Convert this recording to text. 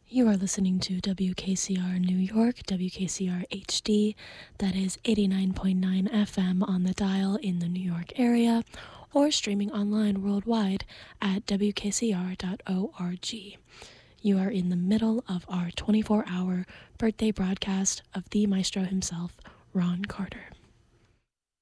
You are listening to WKCR New York, WKCR HD, that is 89.9 FM on the dial in the New York area, or streaming online worldwide at WKCR.org. You are in the middle of our 24-hour birthday broadcast of the maestro himself, Ron Carter.